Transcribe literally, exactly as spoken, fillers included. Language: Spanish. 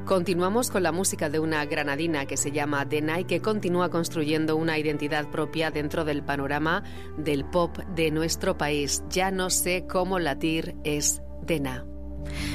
Continuamos con la música de una granadina que se llama Dena y que continúa construyendo una identidad propia dentro del panorama del pop de nuestro país. Ya no sé cómo latir es Dena.